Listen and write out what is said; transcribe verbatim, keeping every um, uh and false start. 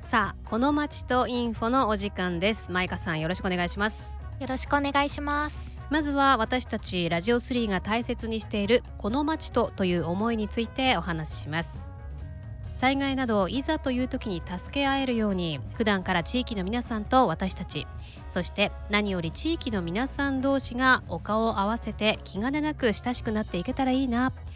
さあ、この街とインフォのお時間です。マイカさん、よろしくお願いします。 よろしくお願いします。 まずは私たちラジオスリーが大切にしているこの街とという思いについてお話しします。災害などいざという時に助け合えるように、普段から地域の皆さんと私たち、そして何より地域の皆さん同士がお顔を合わせて気兼ねなく親しくなっていけたらいいな、